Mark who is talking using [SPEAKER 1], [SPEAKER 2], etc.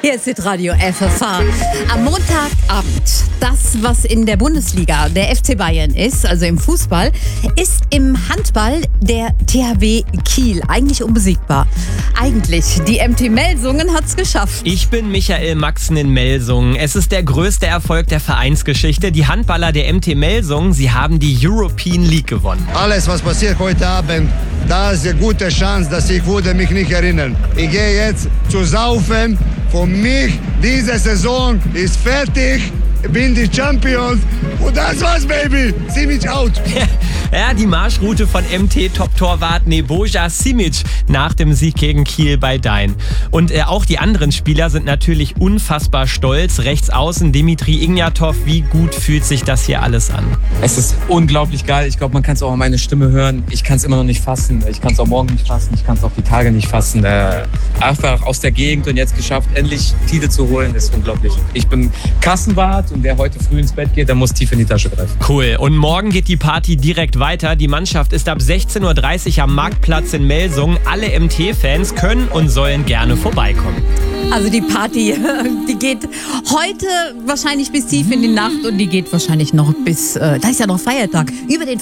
[SPEAKER 1] Hier ist Radio FFH. Am Montagabend, das, was in der Bundesliga der FC Bayern ist, also im Fußball, ist im Handball der THW Kiel. Eigentlich unbesiegbar. Eigentlich. Die MT Melsungen hat's geschafft.
[SPEAKER 2] Ich bin Michael Maxen in Melsungen. Es ist der größte Erfolg der Vereinsgeschichte. Die Handballer der MT Melsungen, sie haben die European League gewonnen.
[SPEAKER 3] Alles, was passiert heute Abend, da ist eine gute Chance, dass ich würde mich nicht erinnern. Ich gehe jetzt zu saufen. Für mich, diese Saison ist fertig. Ich bin die Champions. Und das war's, Baby. Simic out.
[SPEAKER 2] Ja, die Marschroute von MT-Top-Torwart Nebojša Simic nach dem Sieg gegen Kiel bei Dein. Und auch die anderen Spieler sind natürlich unfassbar stolz. Rechts außen Dimitri Ignatov. Wie gut fühlt sich das hier alles an?
[SPEAKER 4] Es ist unglaublich geil. Ich glaube, man kann es auch an meine Stimme hören. Ich kann es immer noch nicht fassen. Ich kann es auch morgen nicht fassen. Ich kann es auch die Tage nicht fassen. Einfach aus der Gegend und jetzt geschafft, endlich Titel zu holen, ist unglaublich. Ich bin Kassenwart und wer heute früh ins Bett geht, der muss tief in die Tasche greifen.
[SPEAKER 2] Cool. Und morgen geht die Party direkt weiter. Die Mannschaft ist ab 16.30 Uhr am Marktplatz in Melsungen. Alle MT-Fans können und sollen gerne vorbeikommen.
[SPEAKER 1] Also die Party, die geht heute wahrscheinlich bis tief in die Nacht und die geht wahrscheinlich noch bis, da ist ja noch Feiertag, über den